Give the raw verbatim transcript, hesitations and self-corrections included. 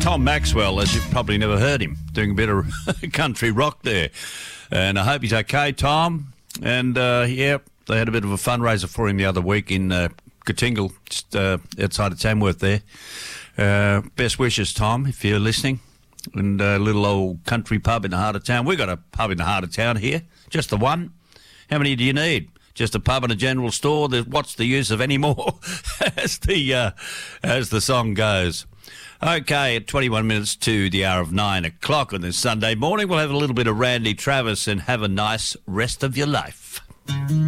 Tom Maxwell, as you've probably never heard him, doing a bit of country rock there. And I hope he's okay, Tom. And, uh, yeah, they had a bit of a fundraiser for him the other week in uh, Katingal, just uh, outside of Tamworth there. Uh, best wishes, Tom, if you're listening. And a little old country pub in the heart of town. We've got a pub in the heart of town here, just the one. How many do you need? Just a pub and a general store? What's the use of any more, as the uh, as the song goes. Okay, at twenty-one minutes to the hour of nine o'clock on this Sunday morning, we'll have a little bit of Randy Travis and have a nice rest of your life.